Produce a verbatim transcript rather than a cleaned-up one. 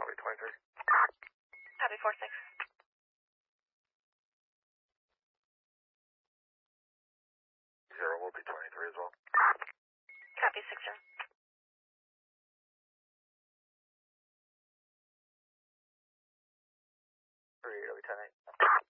be twenty-three. Copy four six. Zero will be twenty-three as well. Copy six zero. Three, it'll be ten eight.